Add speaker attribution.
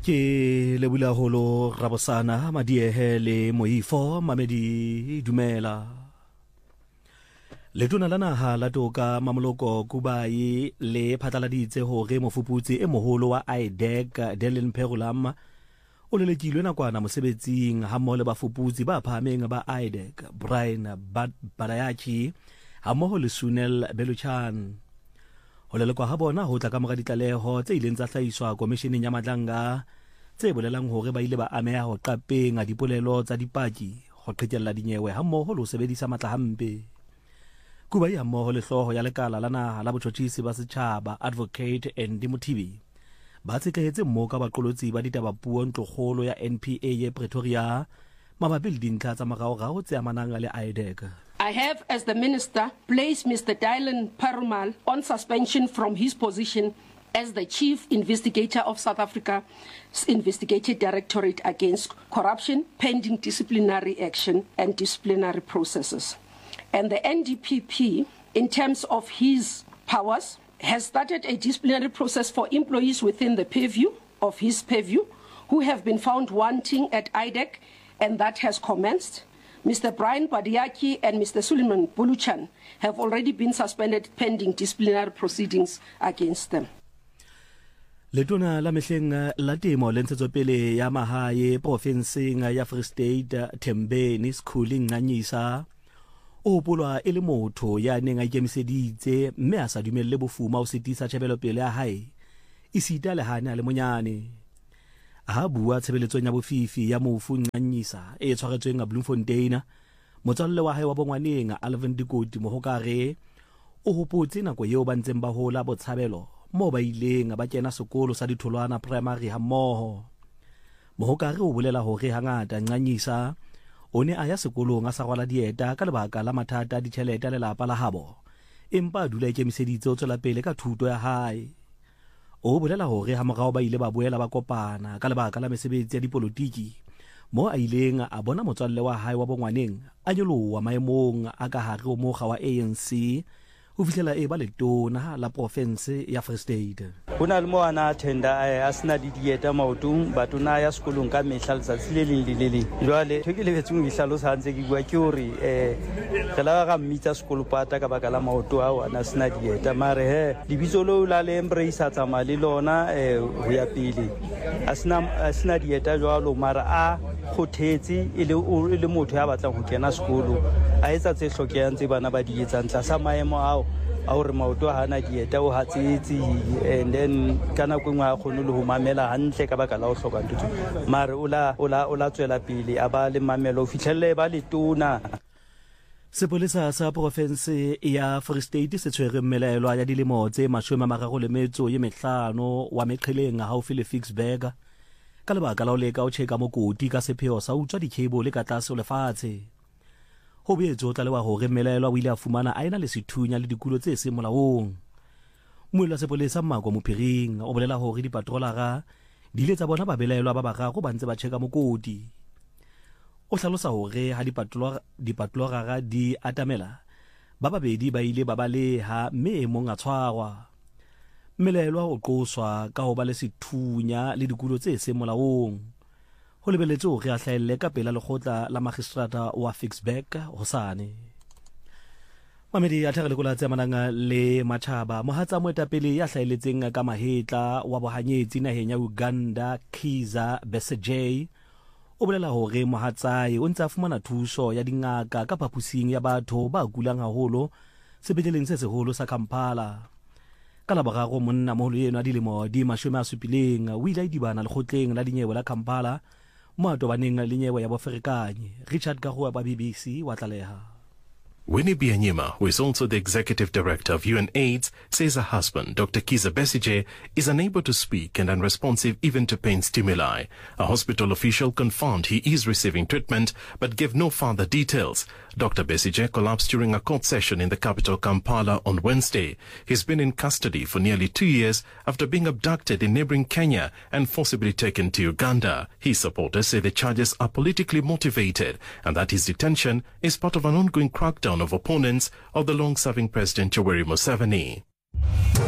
Speaker 1: Ke lebula holo rabosana madiehe le moifo mamedi dumela. Letona la naha la toka Mamoloko Kubai le phatlaladitse hore mofuputsi e moholo wa IDEC Dylan Perulam o lelekilwe nakwana mosebetsing hammoho le bafuputsi ba phahameng ba IDEC Brian Badayaki hammoho le Sunel Beluchan. Ho lelekwa ha bona ho tla ka mora ditlaleho tse ileng tsa hlahiswa komisheneng ya Madlanga tse bolelang hore ba ile ba ameha ho qapeng a dipolelo tsa dipaki ho qhekella dinyewe hammoho le ho sebedisa matla hampe. Kubai hammoho le hloho ya lekala la naha la botjhotjhisi ba setjhaba Advocate Andy Mothibi ba tsetlehetse mmoka baqolotsi ba ditabapuo ntlokgolo ya NPA ye Pretoria mabapi le dintlha tsa moraorao tse amanang le IDEC.
Speaker 2: I have, as the Minister, placed Mr. Dylan Perumal on suspension from his position as the Chief Investigator of South Africa's Investigative Directorate Against Corruption, pending disciplinary action and disciplinary processes. And the NDPP, in terms of his powers, has started a disciplinary process for employees within the purview of his purview who have been found wanting at IDEC, and that has commenced. Mr. Brian Badayaki and Mr. Suleiman Beluchan have already been suspended pending disciplinary proceedings against them.
Speaker 1: Letona la mehleng la temo le ntshetsopele ya mahae profenseng ya Free State Thembeni Schooling Nganyisa o polwa e le motho ya neng a ikemiseditse mme a sa dumelle bofuma o setisa tshebelopele ya hae isita le hana le monyane. Ha bua tshebeletsong ya bofifi ya mofu Nganyisa e tshwaretsweng a Bloemfontein, motsalle wa hae wa bongwaneng Alvin Dikoti Mohokare o hopotse nako eo ba ntseng ba hola botshabelo mo ba ileng ba kena sekolo sa ditholwana primary hammoho. Mohokare o bolela hore hangata Nganyisa o ne a ya sekolong a sa rwala dieta ka lebaka la mathata a ditjhelete le lapa la habo, empa a dula ikemiseditse ho tswela pele ka thuto ya hae. O bolela hore ha morao ba ile ba boela ba kopana ka lebaka la mesebetsi ya dipolotiki mo a ileng a bona motswalle wa hae wa bongwaneng a nyoloha maemong a ka hare o mokga wa ANC ho fihlela e ba letona la province ya Free State.
Speaker 3: Hona le moana tenda a sena di dieta maotong batona ya sekolong ka mehla letsatsi le leng le le leng. Jwale ke lebetseng ho ihlalosa hantse ke bua ke hore re la ga mmitsa sekolo pata ka baka la maoto ao ana sena dieta mare he lebitso lo la le embrace tsamaya le lona ho ya pele a sena dieta jwalo mara a khothetse e le motho ya batlang ho kena sekolo a etsa tse hlokehang tse bana ba di etsang tlasa maemo ao a hore maoto hana dieta o hatsetsi and then kana go ngwa khone le ho mamela hantle ka baka la ho hloka ntutso mare o la tswela pele a ba le mamelo o fihlelle ba le tona.
Speaker 1: Sepolesa sa province ya Free State se tshwere mmelaelwa ya dilemo tse 35 wa meqheleng haufi le Ficksburg ka lebaka la ho leka o tjheka mokoti ka sepheo sa utswa dikebole ka tlase o lefatshe. Ho boetse o tlalewa hore mmelaelwa o ile a fumana a ena le sethunya le dikulo tse seng molaong. Moela sepolesa Mmako Mophiring o bolela hore dipatrolara di ile tsa bona ba belaelwa ba bararo ba ntse ba tjheka mokoti. O hlalosa hore ha dipatrolara di atamela ba babedi ba ile ba baleha mme e mong a tshwarwa. Mmelaelwa o qoswa ka ho ba le sethunya le dikulo tse seng molaong. Ho lebeletse hore a hlaelle ka pela lekgotla la magistrata wa Ficksburg hosane. Mamedi a thagelekola tse amanang le matjhaba mohatsa moetapele ya hlaeletseng ka mahetla wa bohanyetsi naheng ya Uganda Kizza Besigye o bolela hore mohatsae o ntse a fumana thuso ya dingaka ka phapusing ya batho ba kulang haholo sepetleleng se seholo sa Kampala. Ka laboraro monna moholo eno a dilemo di 70 o ile a idibana lekgotleng la dinyewe la Kampala mo a tobaneng le nyewe ya boferekanyi. Richard Kahua ba BBC wa tlaleha.
Speaker 4: Winnie Byanyima, who is also the executive director of UNAIDS, says her husband, Dr. Kizza Besigye, is unable to speak and unresponsive even to pain stimuli. A hospital official confirmed he is receiving treatment but gave no further details. Dr. Besigye collapsed during a court session in the capital Kampala on Wednesday. He's been in custody for nearly 2 years after being abducted in neighboring Kenya and forcibly taken to Uganda. His supporters say the charges are politically motivated and that his detention is part of an ongoing crackdown of opponents of the long-serving President Yoweri Museveni.